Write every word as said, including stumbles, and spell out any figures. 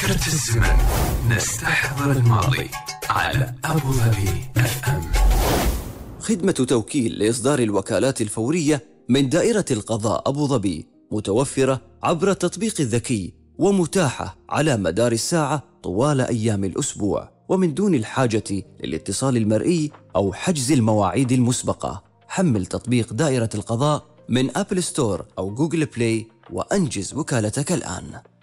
كرت الزمن، نستحضر الماضي على أبو ظبي اف ام. خدمة توكيل لإصدار الوكالات الفورية من دائرة القضاء أبو ظبي متوفرة عبر التطبيق الذكي ومتاحة على مدار الساعة طوال أيام الأسبوع، ومن دون الحاجة للاتصال المرئي أو حجز المواعيد المسبقة. حمل تطبيق دائرة القضاء من أبل ستور أو جوجل بلاي وأنجز وكالتك الآن.